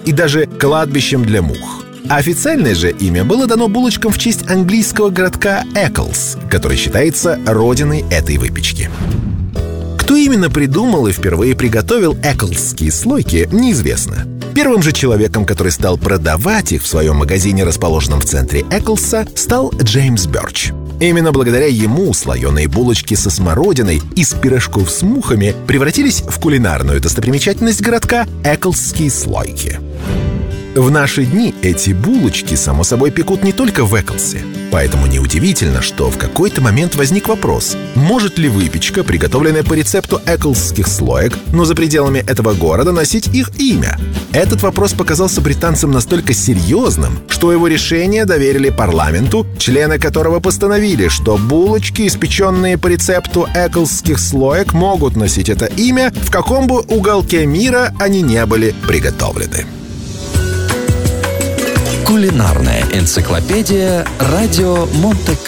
и даже кладбищем для мух. Официальное же имя было дано булочкам в честь английского городка Эклс, который считается родиной этой выпечки. Кто именно придумал и впервые приготовил эклсские слойки, неизвестно. Первым же человеком, который стал продавать их в своем магазине, расположенном в центре Эклса, стал Джеймс Бёрч. Именно благодаря ему слоеные булочки со смородиной из пирожков с мухами превратились в кулинарную достопримечательность городка — эклсские слойки. В наши дни эти булочки, само собой, пекут не только в Эклсе. Поэтому неудивительно, что в какой-то момент возник вопрос: может ли выпечка, приготовленная по рецепту эклсских слоек, но за пределами этого города, носить их имя? Этот вопрос показался британцам настолько серьезным, что его решение доверили парламенту, члены которого постановили, что булочки, испеченные по рецепту эклсских слоек, могут носить это имя, в каком бы уголке мира они не были приготовлены. Кулинарная энциклопедия «Радио Монте-Карло».